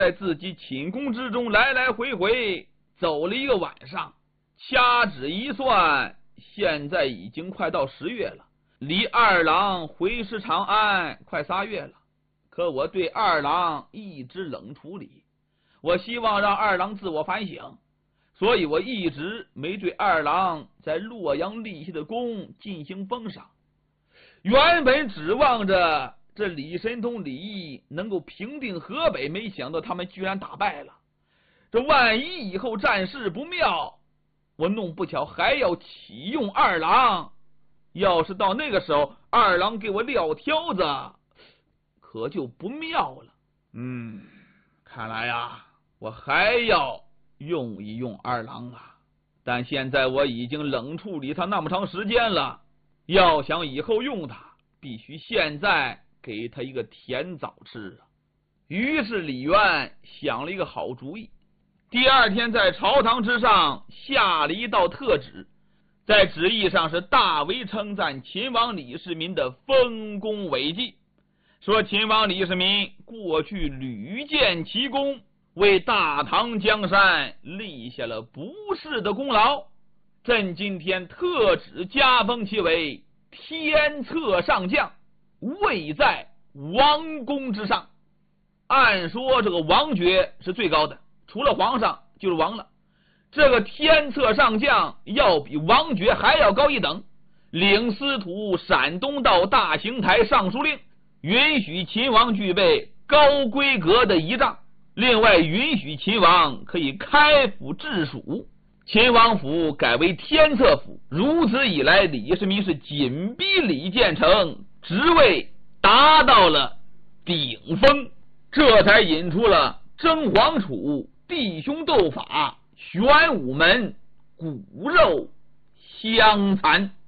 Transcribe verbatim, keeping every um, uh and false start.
在自己寝宫之中来来回回走了一个晚上，掐指一算，现在已经快到十月了，离二郎回师长安快仨月了。可我对二郎一直冷处理，我希望让二郎自我反省，所以我一直没对二郎在洛阳立下的功进行封赏。原本指望着这李神通、李毅能够平定河北，没想到他们居然打败了。这万一以后战事不妙，我弄不巧还要启用二郎，要是到那个时候二郎给我撂挑子，可就不妙了。嗯，看来呀，我还要用一用二郎啊。但现在我已经冷处理他那么长时间了，要想以后用他，必须现在给他一个甜枣吃啊。于是李渊想了一个好主意，第二天在朝堂之上下了一道特旨，在旨意上是大为称赞秦王李世民的丰功伟绩，说秦王李世民过去屡建奇功，为大唐江山立下了不世的功劳，朕今天特旨加封其为天策上将，位在王公之上。按说这个王爵是最高的，除了皇上就是王了。这个天策上将要比王爵还要高一等，领司徒陕东道大行台尚书令，允许秦王具备高规格的仪仗，另外允许秦王可以开府治蜀。秦王府改为天策府，如此以来，李世民是紧逼李建成，职位达到了顶峰，这才引出了征皇储、弟兄斗法、玄武门、骨肉相残。